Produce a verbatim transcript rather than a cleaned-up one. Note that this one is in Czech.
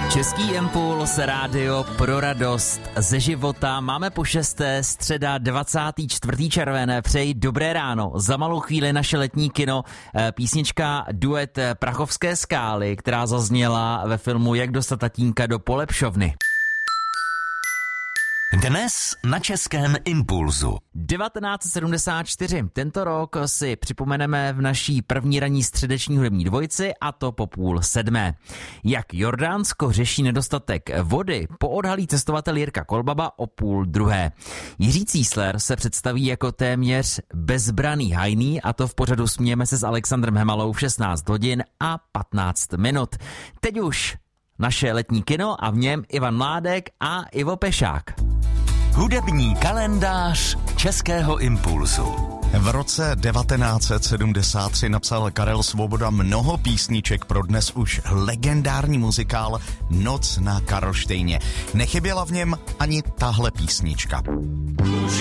Český impuls, rádio pro radost ze života. Máme po šesté, středa dvacátého čtvrtého červené. Přeji dobré ráno. Za malou chvíli naše letní kino. Písnička duet Prachovské skály, která zazněla ve filmu Jak dostat tatínka do polepšovny. Dnes na Českém impulzu. devatenáct set sedmdesát čtyři. Tento rok si připomeneme v naší první ranní středeční hudební dvojici, a to po půl sedmé. Jak Jordánsko řeší nedostatek vody, poodhalí cestovatel Jirka Kolbaba o půl druhé. Jiří Císler se představí jako téměř bezbraný hajný, a to v pořadu Smějeme se s Alexandrem Hemalou v šestnáct hodin a patnáct minut. Teď už naše letní kino a v něm Ivan Mládek a Ivo Pešák. Hudební kalendář Českého impulzu. V roce devatenáct set sedmdesát tři napsal Karel Svoboda mnoho písniček pro dnes už legendární muzikál Noc na Karlštejně. Nechyběla v něm ani tahle písnička.